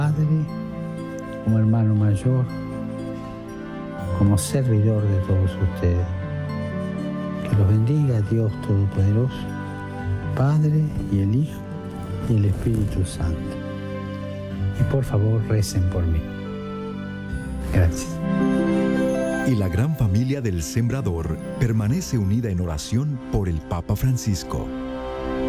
Padre, como hermano mayor, como servidor de todos ustedes. Que los bendiga Dios Todopoderoso, Padre y el Hijo y el Espíritu Santo. Y por favor, recen por mí. Gracias. Y la gran familia del Sembrador permanece unida en oración por el Papa Francisco.